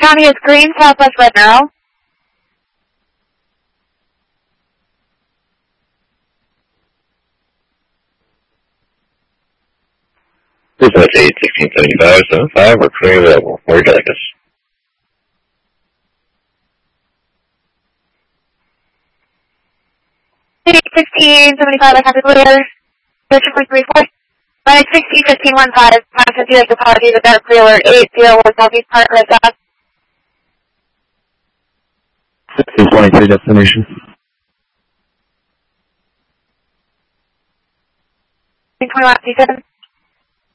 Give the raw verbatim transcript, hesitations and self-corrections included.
County is green, southwest red narrow. Dispatch eight sixteen seventy-five seven five, we're currently available. Where would you like us? eight sixteen seventy-five, I have the clear. Search for three four. Line sixteen fifteen one five, five fifty, like apologies, a dark clear alert, eight zero one Southeast Park, right south. sixteen twenty-three destination. twenty-one, C seven.